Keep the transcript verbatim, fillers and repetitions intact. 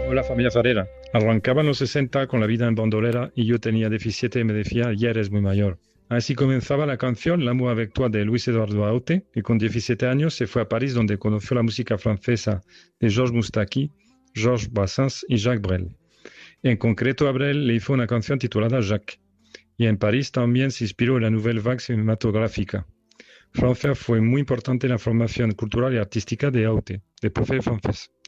Hola familia Farera. Arrancaba en los sesenta con la vida en bandolera y yo tenía diecisiete y me decía, ya eres muy mayor. Así comenzaba la canción L'amour avec toi de Luis Eduardo Aute, que con diecisiete años se fue a París donde conoció la música francesa de Georges Moustaki, Georges Brassens y Jacques Brel. En concreto a Brel le hizo una canción titulada Jacques. Y en París también se inspiró en la nouvelle vague cinematográfica. Francia fue muy importante en la formación cultural y artística de Aute, de profe francés.